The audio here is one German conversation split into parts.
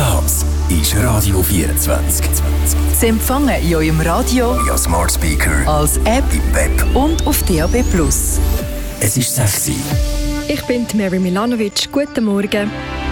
Das ist Radio 24. Sie empfangen in eurem Radio, via Smart Speaker, als App im Web und auf DAB+. Es ist 6 Uhr. Ich bin Mary Milanovic. Guten Morgen.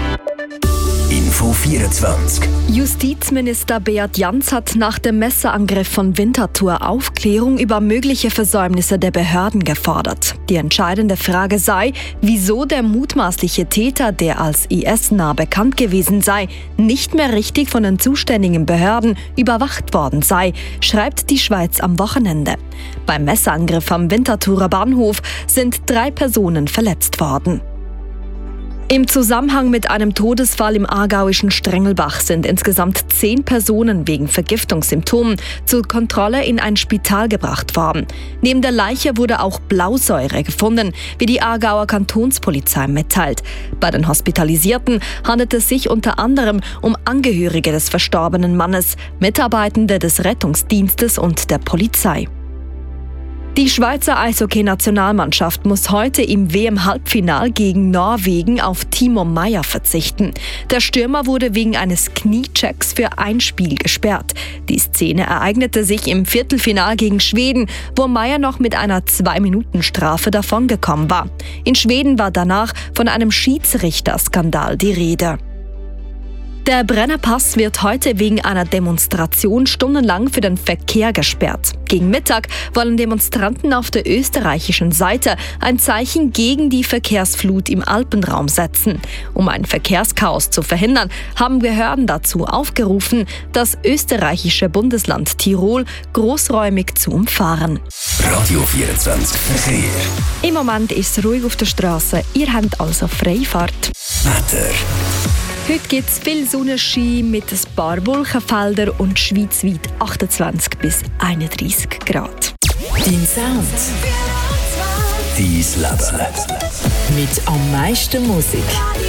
Info 24. Justizminister Beat Jans hat nach dem Messerangriff von Winterthur Aufklärung über mögliche Versäumnisse der Behörden gefordert. Die entscheidende Frage sei, wieso der mutmaßliche Täter, der als IS-nah bekannt gewesen sei, nicht mehr richtig von den zuständigen Behörden überwacht worden sei, schreibt die Schweiz am Wochenende. Beim Messerangriff am Winterthurer Bahnhof sind 3 Personen verletzt worden. Im Zusammenhang mit einem Todesfall im aargauischen Strengelbach sind insgesamt 10 Personen wegen Vergiftungssymptomen zur Kontrolle in ein Spital gebracht worden. Neben der Leiche wurde auch Blausäure gefunden, wie die Aargauer Kantonspolizei mitteilt. Bei den Hospitalisierten handelt es sich unter anderem um Angehörige des verstorbenen Mannes, Mitarbeitende des Rettungsdienstes und der Polizei. Die Schweizer Eishockey-Nationalmannschaft muss heute im WM-Halbfinal gegen Norwegen auf Timo Meier verzichten. Der Stürmer wurde wegen eines Kniechecks für ein Spiel gesperrt. Die Szene ereignete sich im Viertelfinal gegen Schweden, wo Meier noch mit einer 2-Minuten-Strafe davongekommen war. In Schweden war danach von einem Schiedsrichterskandal die Rede. Der Brennerpass wird heute wegen einer Demonstration stundenlang für den Verkehr gesperrt. Gegen Mittag wollen Demonstranten auf der österreichischen Seite ein Zeichen gegen die Verkehrsflut im Alpenraum setzen. Um ein Verkehrschaos zu verhindern, haben Behörden dazu aufgerufen, das österreichische Bundesland Tirol großräumig zu umfahren. Radio 24 Verkehr. Im Moment ist es ruhig auf der Straße. Ihr habt also Freifahrt. Wetter. Heute gibt es viel Sonnenschein mit ein paar Wolkenfeldern und schweizweit 28 bis 31 Grad. Dein Sound. Dein Leben. Mit am meisten Musik.